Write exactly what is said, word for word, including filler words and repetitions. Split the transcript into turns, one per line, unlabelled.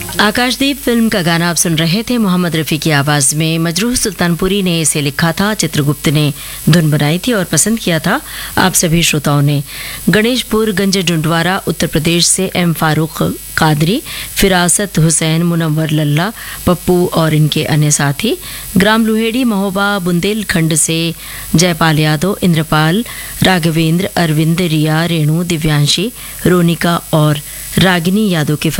आकाशदीप film का गाना आप सुन रहे थे मोहम्मद रफ़ी की आवाज़ में। मजरूह सुल्तानपुरी ने इसे लिखा था, चित्रगुप्त ने धुन बनाई थी और पसंद किया था आप सभी श्रोताओं ने। गणेशपुर गंज डुंडवारा उत्तर प्रदेश से एम फारूक कादरी, फिरासत हुसैन, मुनव्वर लल्ला, पप्पू और इनके अन्य साथी। ग्राम लुहेड़ी महोबा बुंदेलखंड से जयपाल यादव, इंद्रपाल, राघवेंद्र, अरविंद, रिया, रेणु, दिव्यांशी, रोनिका और रागिनी यादव के